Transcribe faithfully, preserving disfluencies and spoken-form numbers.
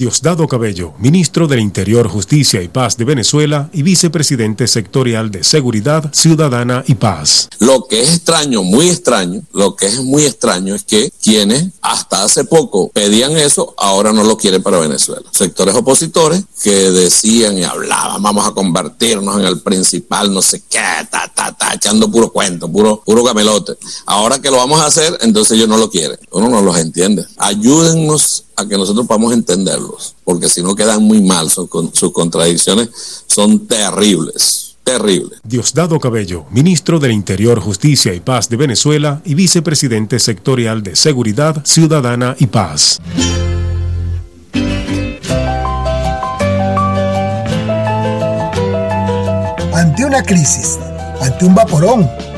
Diosdado Cabello, ministro del Interior, Justicia y Paz de Venezuela y vicepresidente sectorial de Seguridad Ciudadana y Paz. Lo que es extraño, muy extraño, lo que es muy extraño es que quienes hasta hace poco pedían eso, ahora no lo quieren para Venezuela. Sectores opositores que decían y hablaban, vamos a convertirnos en el principal, no sé qué, ta, ta, ta, echando puro cuento, puro, puro camelote. Ahora que lo vamos a hacer, entonces ellos no lo quieren. Uno no los entiende. Ayúdennos a que nosotros podamos entenderlos, porque si no quedan muy mal, sus, sus contradicciones son terribles, terribles. Diosdado Cabello, ministro del Interior, Justicia y Paz de Venezuela y vicepresidente sectorial de Seguridad Ciudadana y Paz. Ante una crisis, ante un vaporón,